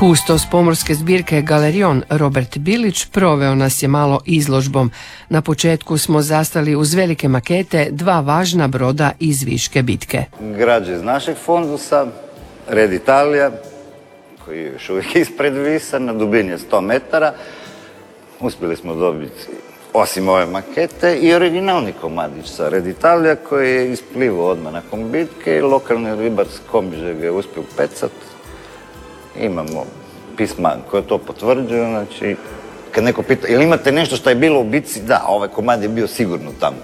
Kustos pomorske zbirke Galerion Robert Bilić proveo nas je malo izložbom. Na početku smo zastali uz velike makete dva važna broda iz Viške bitke. Građe iz našeg fondusa, Red Italija, koji je još uvijek ispred Visa, na dubini je 100 metara. Uspjeli smo dobiti, osim ove makete, i originalni komadić sa Red Italija koji je isplivao odmah nakon bitke i lokalni ribar s Komiže ga je uspio pecat. Imamo pisma koje to potvrđuju, znači, kad neko pita, ili imate nešto što je bilo u bitci? Da, ovaj komad je bio sigurno tamo.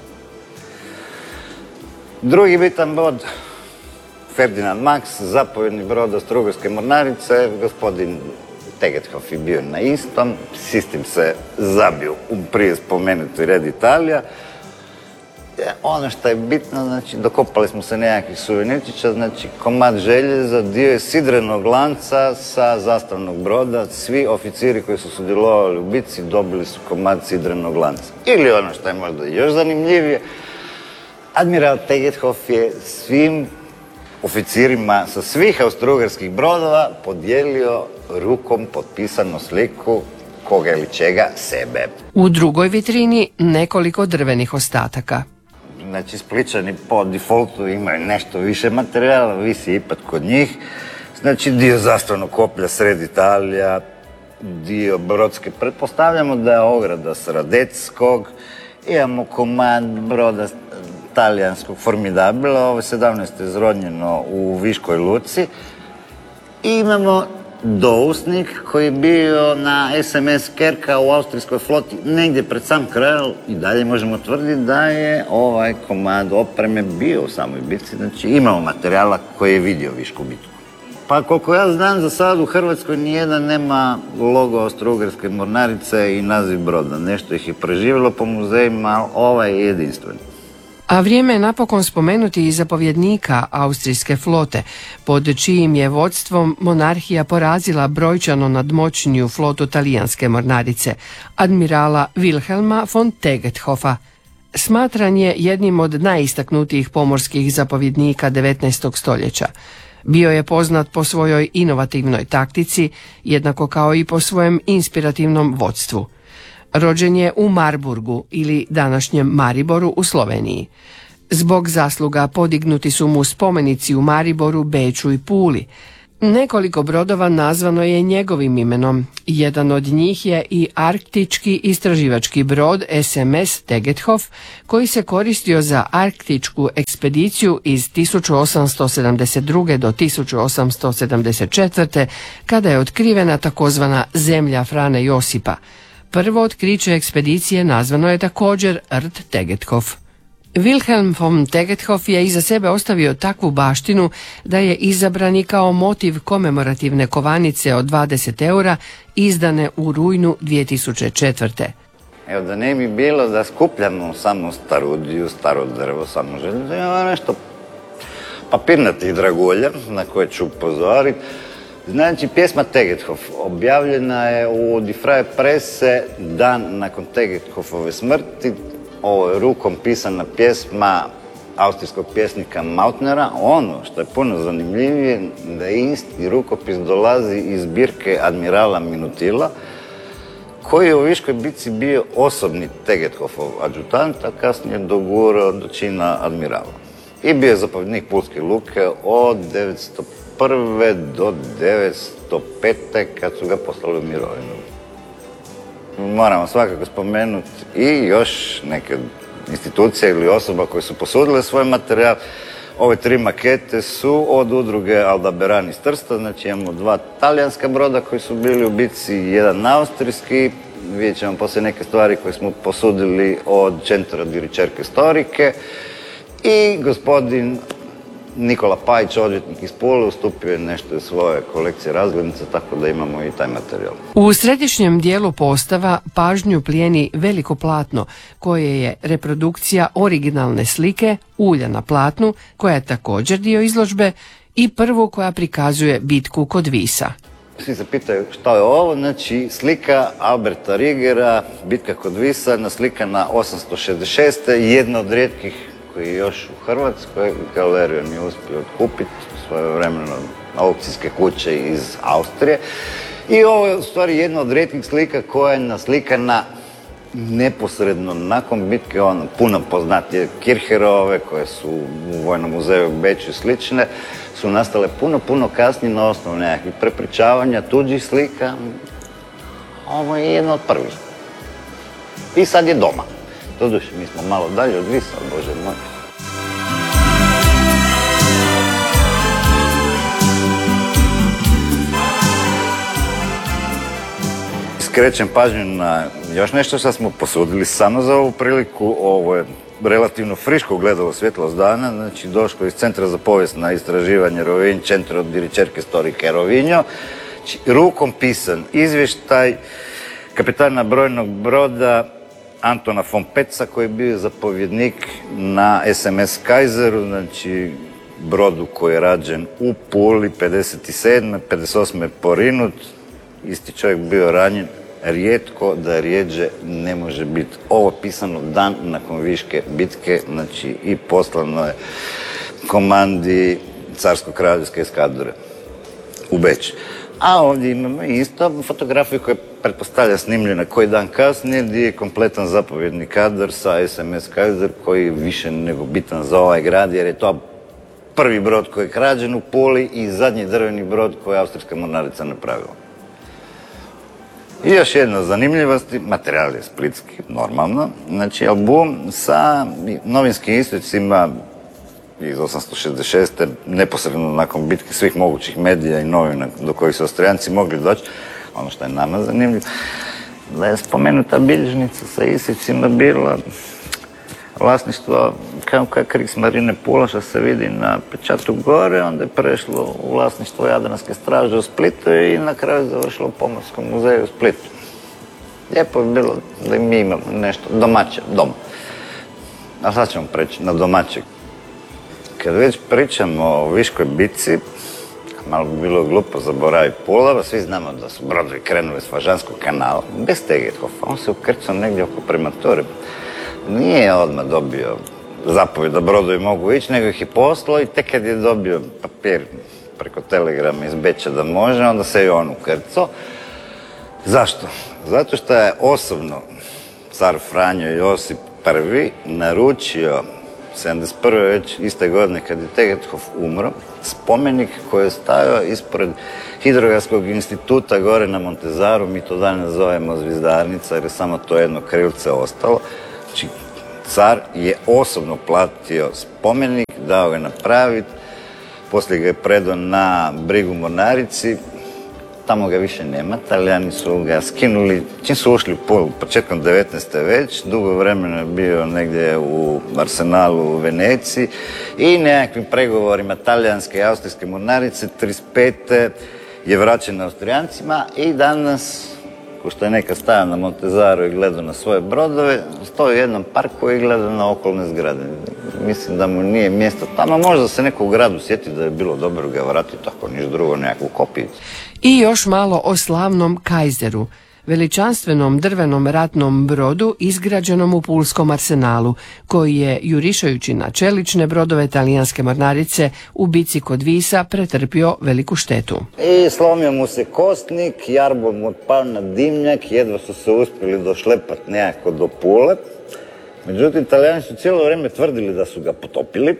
Drugi bitan brod, Ferdinand Max, zapovjedni brod Austro-Ugarske mornarice, gospodin Tegethoff je bio na istom, sistem se zabio u prije spomenuti Red Italija. Ono što je bitno, znači, dokopali smo se nekakvih suvenirčića, znači, komad željeza, dio je sidrenog lanca sa zastavnog broda. Svi oficiri koji su sudjelovali u bitci dobili su komad sidrenog lanca. Ili ono što je možda još zanimljivije, admiral Tegethoff je svim oficirima sa svih austro-ugarskih brodova podijelio rukom potpisanu sliku koga ili čega, sebe. U drugoj vitrini nekoliko drvenih ostataka. Znači, Spličani po defaultu imaju nešto više materijala, visi ipak kod njih. Znači, dio zastavnog koplja Sred Italija, dio brodske, pretpostavljamo da je ograda s Radeckog, imamo komad broda talijanskog Formidabila, ovo je 17. izrodnjeno u Viškoj luci. I imamo dousnik koji je bio na SMS Kerka u austrijskoj floti negdje pred sam kraj, i dalje možemo tvrditi da je ovaj komad opreme bio u samoj bitci, znači imamo materijala koji je vidio Višku bitku. Pa koliko ja znam, za sad u Hrvatskoj nijedan nema logo Austro-Ugarske mornarice i naziv broda. Nešto ih je preživjelo po muzejima, ali ovaj je jedinstven. A vrijeme je napokon spomenuti i zapovjednika austrijske flote, pod čijim je vodstvom monarhija porazila brojčano nadmoćniju flotu talijanske mornarice, admirala Wilhelma von Tegethoffa. Smatran je jednim od najistaknutijih pomorskih zapovjednika 19. stoljeća. Bio je poznat po svojoj inovativnoj taktici, jednako kao i po svojem inspirativnom vodstvu. Rođen je u Marburgu ili današnjem Mariboru u Sloveniji. Zbog zasluga podignuti su mu spomenici u Mariboru, Beču i Puli. Nekoliko brodova nazvano je njegovim imenom. Jedan od njih je i arktički istraživački brod SMS Tegethoff, koji se koristio za arktičku ekspediciju iz 1872. do 1874. kada je otkrivena takozvana zemlja Frane Josipa. Prvo otkriće ekspedicije nazvano je također Rt Tegethoff. Wilhelm von Tegethoff je iza sebe ostavio takvu baštinu da je izabran i kao motiv komemorativne kovanice od 20 eura izdane u rujnu 2004. Evo, da ne bi bilo da skupljamo samo starudiju, staro drvo, samo željezo, ima nešto papirnatih dragulja na koje ću upozoriti. Znači, pjesma Tegethoff objavljena je u Die Freie Presse dan nakon Tegethoffove smrti. Ovo je rukom pisana pjesma austrijskog pjesnika Mautnera. Ono što je puno zanimljivije, da isti rukopis dolazi iz zbirke admirala Minutila, koji je u Viškoj bitci bio osobni Tegethoffov adjutant, a kasnije dogurao do čina admirala. I bio je zapovjednik Pulske luke od 1901. do 1905. kad su ga poslali u mirovinu. Moramo svakako spomenuti i još neke institucije ili osoba koje su posudile svoj materijal. Ove 3 makete su od udruge Aldebaran iz Trsta, znači imamo 2 talijanska broda koji su bili u bitci, jedan austrijski. Vidjet ćemo poslije neke stvari koje smo posudili od Centra di ricerche storiche. I gospodin Nikola Pajić, odvjetnik iz Pule, ustupio je nešto iz svoje kolekcije razglednica, tako da imamo i taj materijal. U središnjem dijelu postava pažnju plijeni veliko platno, koje je reprodukcija originalne slike ulja na platnu, koja je također dio izložbe, i prvu koja prikazuje bitku kod Visa. Svi se pitaju šta je ovo, znači slika Alberta Rigera, bitka kod Visa, naslikana 866. jedna od rijetkih koji je još u Hrvatskoj, galeriju nije uspio otkupiti svojevremeno aukcijske kuće iz Austrije. I ovo je u stvari jedna od rijetkih slika koja je naslikana neposredno nakon bitke, puno poznatije Kircherove koje su u Vojnom muzeju u Beču i slične, su nastale puno kasnije na osnovu nekakvih prepričavanja tuđih slika. Ovo je jedna od prvih. I sad je doma. Doduše, mi smo malo dalje od Visa, Bože moj. Skrećem pažnju na još nešto što smo posudili samo za ovu priliku. Ovo je relativno friško ugledalo svjetlost dana, znači došlo iz Centra za povijesna istraživanje Rovinj, Centro di ricerche storiche Rovigno, rukom pisan izvještaj kapetana brojnog broda Antona von Petza, koji je bio zapovjednik na SMS Kaiseru, znači brodu koji je rađen u Puli 57. 58. je porinut. Isti čovjek bio ranjen, rijetko da rijeđe ne može biti. Ovo pisano dan nakon Viške bitke, znači i poslano je komandi carsko-kraljevske eskadre u Beč. A ovdje imamo isto fotografiju koja pretpostavlja snimljena koji dan kasnije, gdje je kompletan zapovjedni kadar sa SMS Kaiser koji je više nego bitan za ovaj grad, jer je to prvi brod koji je krađen u Puli i zadnji drveni brod koji je austrijska mornarica napravila. I još jedna zanimljivost, materijal je splitski, normalno, znači album sa novinskim isjecima iz 866. neposredno nakon bitke svih mogućih medija i novina do kojih su Austrijanci mogli doći. Ono što je nama zanimljivo, da je spomenuta bilježnica sa isjecima bila vlasništvo kao Kriegsmarine Pula, što se vidi na pečatu gore, onda je prešlo u vlasništvo Jadranske straže u Splitu i na kraju završilo u Pomorskom muzeju u Splitu. Lijepo je bilo da mi imamo nešto domaće, dom. A sad ćemo preći na domaće. Kad već pričamo o Viškoj bitci, malo bi bilo glupo zaboraviti Pulava, svi znamo da su brodovi krenuli s Fažanskog kanala, bez Tegethofa, on se ukrcao negdje oko Premature. Nije odmah dobio zapovjed da brodovi mogu ići, nego ih je poslao i tek kad je dobio papir preko telegrama iz Beča da može, onda se i on ukrcao. Zašto? Zato što je osobno car Franjo Josip I naručio 71. već iste godine kad je Tegethof umro, spomenik koji je stajao ispred Hidrografskog instituta gore na Montezaru, mi to danas zovemo Zvizdarnica jer je samo to jedno krilce ostalo. Znači, car je osobno platio spomenik, dao ga napraviti, poslije ga je predao na brigu mornarici, tamo ga više nema, Talijani su ga skinuli, čim su ušli u Pulu, početkom 19. već, dugo vremena je bio negdje u arsenalu u Veneciji i nekakvim pregovorima talijanske i austrijske mornarice 35. je vraćen Austrijancima i danas, ko što je nekad stajao na Montezaru i gledao na svoje brodove, stoji u jednom parku i gleda na okolne zgrade. Mislim da mu nije mjesto tamo, možda se neko u gradu sjeti da je bilo dobro ga vratiti, ako niš drugo, nekakvu kopijicu. I još malo o slavnom Kaiseru, veličanstvenom drvenom ratnom brodu izgrađenom u Pulskom arsenalu, koji je, jurišajući na čelične brodove talijanske mornarice, u bici kod Visa pretrpio veliku štetu. I slomio mu se kostnik, jarbol mu otpao na dimnjak, jedva su se uspjeli došlepati nekako do Pule. Međutim, Talijani su cijelo vrijeme tvrdili da su ga potopili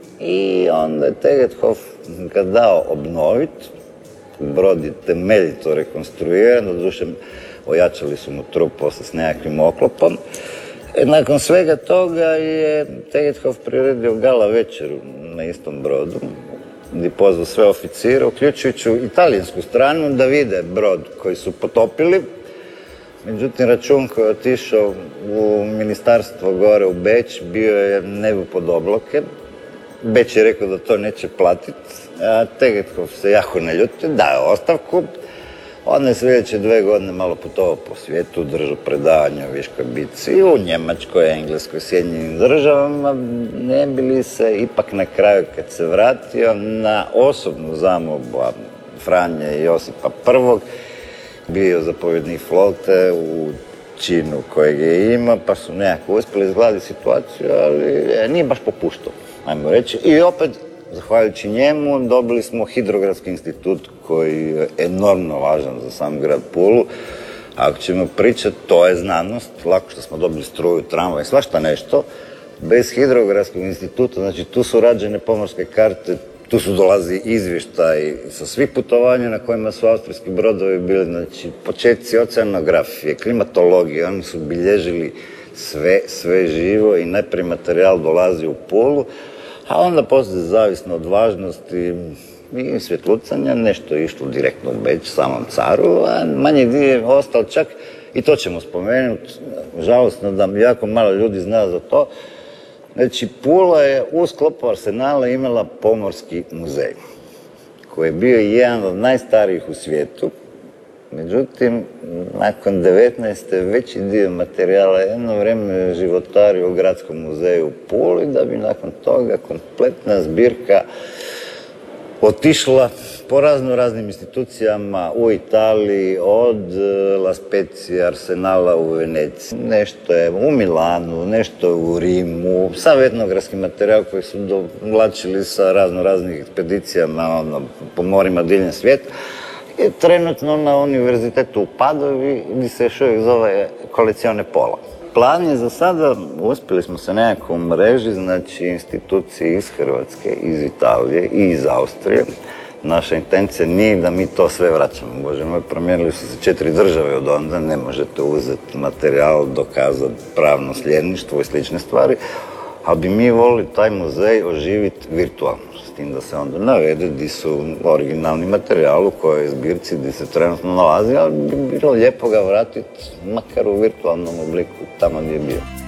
i onda je Tegethof ga dao obnoviti. Brod je temeljito rekonstruiran, doduše ojačali su mu trup poslije s nekakvim oklopom. Nakon svega toga je Tegethof priredio gala večeru na istom brodu, gdje pozvao sve oficire, uključujući italijansku stranu, da vide brod koji su potopili. Međutim, račun koji je otišao u ministarstvo gore u Beč bio je nebo pod obloke. Beč je rekao da to neće platiti, a Tegethof se jako ne ljutio, dao ostavku. Onda je sljedeće 2 godine malo putovao po svijetu, držao predavanja o Viškoj bitci u Njemačkoj, Engleskoj, Sjedinjenim državama. Ne bi li se ipak na kraju, kad se vratio, na osobnu zamolbu Franje Josipa I, bio zapovjednik flote u činu kojeg je imao, pa su nekako uspjeli izgladiti situaciju, ali nije baš popuštao, ajmo reći. I opet zahvaljujući njemu dobili smo Hidrografski institut koji je enormno važan za sam grad Pulu. Ako ćemo pričati, to je znanost, lako što smo dobili struju, tramvaj, svašta nešto. Bez Hidrografskog instituta, znači tu su rađene pomorske karte, tu su dolazi izvještaj sa svih putovanja na kojima su austrijski brodovi bili, znači početci oceanografije, klimatologije, oni su bilježili sve živo i najprije materijal dolazi u Pulu, a onda poslije zavisno od važnosti i svjetlucanja, nešto je išlo direktno u Beč, samom caru, a manji dio je ostao čak, i to ćemo spomenuti, žalostno da jako malo ljudi zna za to. Znači, Pula je u sklopu arsenala imala pomorski muzej, koji je bio jedan od najstarijih u svijetu. Međutim, nakon 19. veći dio materijala jedno vrijeme životario u Gradskom muzeju u Puli, da bi nakon toga kompletna zbirka otišla po raznim institucijama u Italiji, od La Spezia, Arsenala u Veneciji. Nešto je u Milanu, nešto je u Rimu, sav etnografski materijal koji su dovlačili sa raznih ekspedicijama po morima diljem svijeta. Je trenutno na univerzitetu u Padovi, gdje se još uvijek zove Collezione Pola. Plan je za sada, uspjeli smo se nekako u mreži, znači institucije iz Hrvatske, iz Italije i iz Austrije. Naša intencija nije da mi to sve vraćamo. Bože moj, promijenili su se 4 države od onda, ne možete uzeti materijal, dokazati pravno sljedništvo i slične stvari, ali bi mi volili taj muzej oživiti virtualno, s tim da se onda navede gdje su originalni materijal u kojoj zbirci gdje se trenutno nalazi, ali bi bilo lijepo ga vratiti makar u virtualnom obliku tamo gdje je bio.